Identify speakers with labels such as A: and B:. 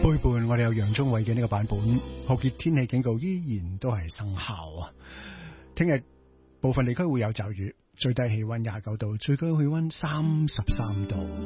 A: 陪伴，我哋有楊宗緯嘅呢個版本，酷熱天氣警告依然都係生效啊！聽日部分地區會有驟雨，最低氣溫29度，最高氣溫33度。